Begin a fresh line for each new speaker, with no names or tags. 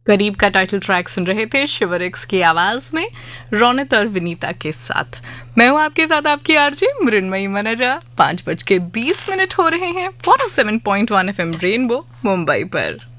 करीब का title track सुन रहे थे शिवरिक्स की आवाज में रौनक और विनीता के साथ। मैं हूं आपके साथ आपकी आरजे मृण्मयी मनजा। 5:20 हो रहे हैं 107.1 FM रेनबो मुंबई पर।